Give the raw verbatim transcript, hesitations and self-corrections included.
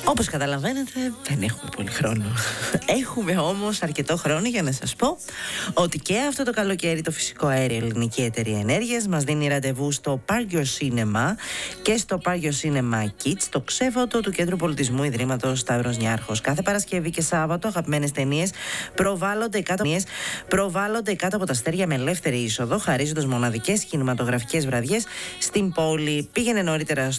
Όπως καταλαβαίνετε, δεν έχουμε πολύ χρόνο. Έχουμε όμως αρκετό χρόνο για να σας πω ότι και αυτό το καλοκαίρι το Φυσικό Αέριο Ελληνική Εταιρεία Ενέργειας μας δίνει ραντεβού στο Park Your Cinema και στο Park Your Cinema Kids, το ξέφωτο του Κέντρου Πολιτισμού Ιδρύματος Σταύρος Νιάρχος. Κάθε Παρασκευή και Σάββατο αγαπημένες ταινίες προβάλλονται κάτω, προβάλλονται κάτω από τα αστέρια με ελεύθερη είσοδο, χαρίζοντας μοναδικές κινηματογραφικές βραδιές στην πόλη. Πήγαινε νωρίτερα